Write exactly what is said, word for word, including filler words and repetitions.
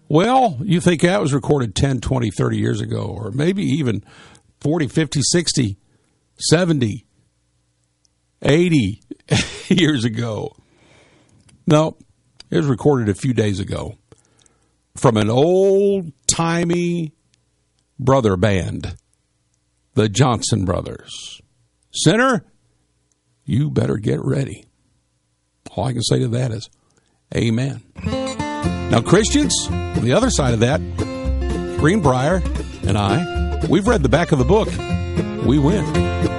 Well, you think that was recorded ten, twenty, thirty years ago, or maybe even forty, fifty, sixty, seventy, eighty years ago. No, it was recorded a few days ago from an old-timey brother band, the Johnson Brothers. Sinner, you better get ready. All I can say to that is, amen. Now, Christians, on the other side of that, Greenbrier and I, we've read the back of the book. We win.